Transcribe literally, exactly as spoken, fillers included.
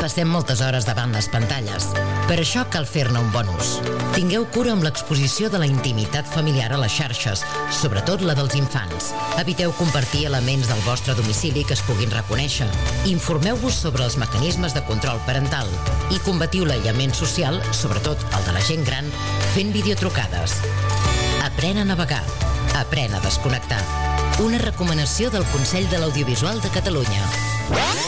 Passem moltes hores davant les pantalles. Per això cal fer-ne un bon ús. Tingueu cura amb l'exposició de la intimitat familiar a les xarxes, sobretot la dels infants. Eviteu compartir elements del vostre domicili que es puguin reconèixer. Informeu-vos sobre els mecanismes de control parental i combatiu l'aïllament social, sobretot el de la gent gran, fent videotrucades. Aprèn a navegar. Aprèn a desconnectar. Una recomanació del Consell de l'Audiovisual de Catalunya.